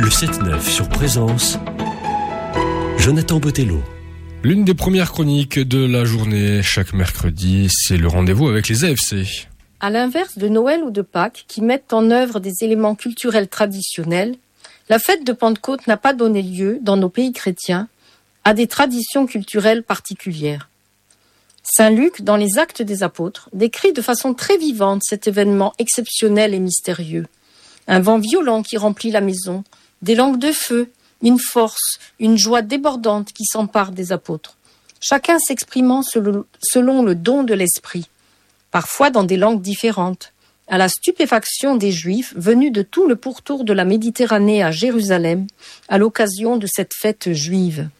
Le 7-9 sur Présence, Jonathan Botello. L'une des premières chroniques de la journée, chaque mercredi, c'est le rendez-vous avec les AFC. À l'inverse de Noël ou de Pâques, qui mettent en œuvre des éléments culturels traditionnels, la fête de Pentecôte n'a pas donné lieu, dans nos pays chrétiens, à des traditions culturelles particulières. Saint Luc, dans les Actes des Apôtres, décrit de façon très vivante cet événement exceptionnel et mystérieux. Un vent violent qui remplit la maison, des langues de feu, une force, une joie débordante qui s'empare des apôtres. Chacun s'exprimant selon le don de l'esprit, parfois dans des langues différentes, à la stupéfaction des Juifs venus de tout le pourtour de la Méditerranée à Jérusalem, à l'occasion de cette fête juive.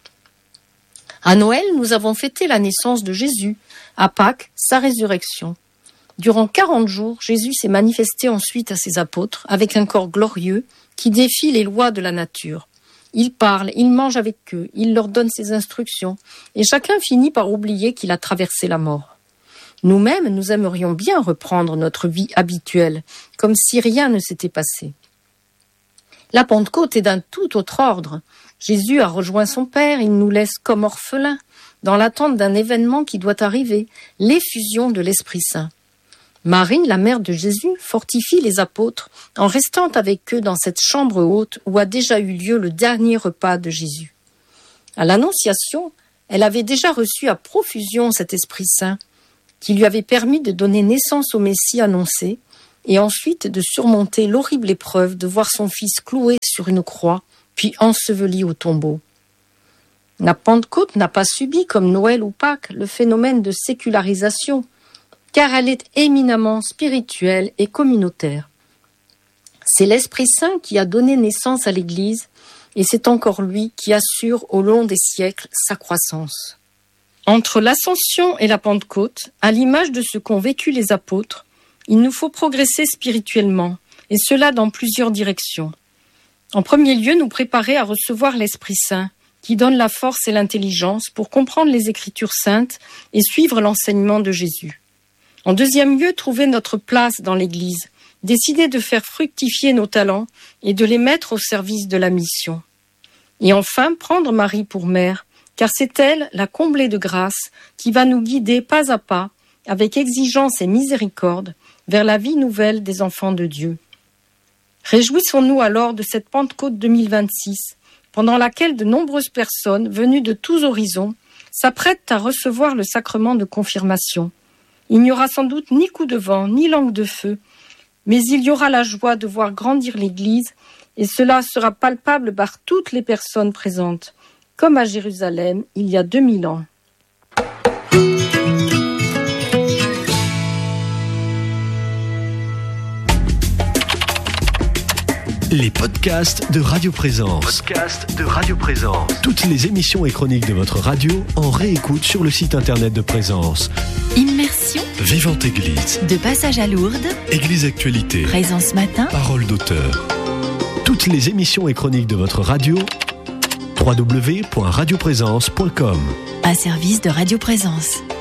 À Noël, nous avons fêté la naissance de Jésus, à Pâques, sa résurrection. Durant 40 jours, Jésus s'est manifesté ensuite à ses apôtres avec un corps glorieux qui défie les lois de la nature. Il parle, il mange avec eux, il leur donne ses instructions, et chacun finit par oublier qu'il a traversé la mort. Nous-mêmes, nous aimerions bien reprendre notre vie habituelle, comme si rien ne s'était passé. La Pentecôte est d'un tout autre ordre. Jésus a rejoint son Père, il nous laisse comme orphelins, dans l'attente d'un événement qui doit arriver, l'effusion de l'Esprit Saint. Marie, la mère de Jésus, fortifie les apôtres en restant avec eux dans cette chambre haute où a déjà eu lieu le dernier repas de Jésus. À l'Annonciation, elle avait déjà reçu à profusion cet Esprit Saint qui lui avait permis de donner naissance au Messie annoncé et ensuite de surmonter l'horrible épreuve de voir son fils cloué sur une croix puis enseveli au tombeau. La Pentecôte n'a pas subi, comme Noël ou Pâques, le phénomène de sécularisation, car elle est éminemment spirituelle et communautaire. C'est l'Esprit Saint qui a donné naissance à l'Église, et c'est encore lui qui assure au long des siècles sa croissance. Entre l'Ascension et la Pentecôte, à l'image de ce qu'ont vécu les apôtres, il nous faut progresser spirituellement, et cela dans plusieurs directions. En premier lieu, nous préparer à recevoir l'Esprit Saint, qui donne la force et l'intelligence pour comprendre les Écritures saintes et suivre l'enseignement de Jésus. En deuxième lieu, trouver notre place dans l'Église, décider de faire fructifier nos talents et de les mettre au service de la mission. Et enfin, prendre Marie pour mère, car c'est elle, la comblée de grâce, qui va nous guider pas à pas, avec exigence et miséricorde, vers la vie nouvelle des enfants de Dieu. Réjouissons-nous alors de cette Pentecôte 2026, pendant laquelle de nombreuses personnes, venues de tous horizons, s'apprêtent à recevoir le sacrement de confirmation. Il n'y aura sans doute ni coup de vent, ni langue de feu, mais il y aura la joie de voir grandir l'Église, et cela sera palpable par toutes les personnes présentes, comme à Jérusalem il y a 2000 ans. Les podcasts de Radio Présence. Toutes les émissions et chroniques de votre radio en réécoute sur le site internet de Présence. Immersion. Vivante Église. De passage à Lourdes. Église Actualité. Présence matin. Parole d'auteur. Toutes les émissions et chroniques de votre radio, www.radioprésence.com. Un service de Radio Présence.